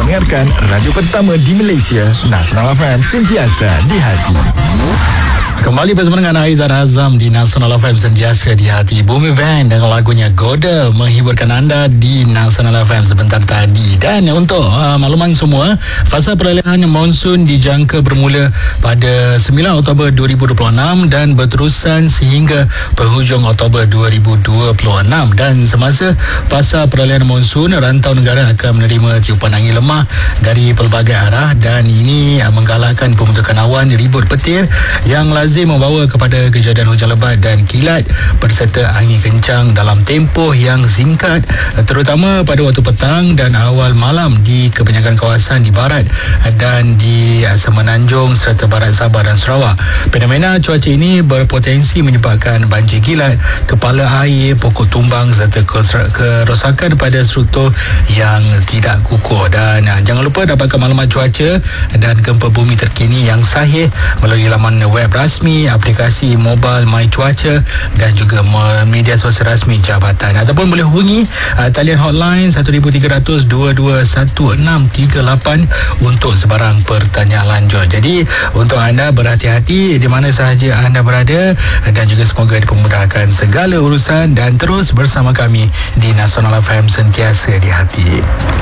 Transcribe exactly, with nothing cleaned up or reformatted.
mendengarkan radio pertama di Malaysia, Nasional F M, sentiasa di hati. Kembali bersama dengan Aizan Azam di Nasional F M, sentiasa di hati. Bumi Band dengan lagunya Goda menghiburkan anda di Nasional F M sebentar tadi. Dan untuk uh, makluman semua, fasa peralihan monsun dijangka bermula pada sembilan Oktober dua ribu dua puluh enam dan berterusan sehingga penghujung Oktober dua ribu dua puluh enam. Dan semasa fasa peralihan monsun, rantau negara akan menerima tiupan angin lemah dari pelbagai arah, dan ini uh, menggalakkan pembentukan awan ribut petir yang lazim membawa kepada kejadian hujan lebat dan kilat berserta angin kencang dalam tempoh yang singkat, terutama pada waktu petang dan awal malam di kebanyakan kawasan di barat dan di Semenanjung serta barat Sabah dan Sarawak. Fenomena cuaca ini berpotensi menyebabkan banjir kilat, kepala air, pokok tumbang serta kerosakan pada struktur yang tidak kukuh. Dan jangan lupa dapatkan maklumat cuaca dan gempa bumi terkini yang sahih melalui laman web rasmi, aplikasi mobile My Cuaca dan juga media sosial rasmi jabatan, ataupun boleh hubungi uh, talian hotline one three hundred, dua dua satu enam tiga lapan untuk sebarang pertanyaan lanjut. Jadi untuk anda berhati-hati di mana sahaja anda berada, dan juga semoga dipermudahkan segala urusan, dan terus bersama kami di Nasional F M, sentiasa di hati.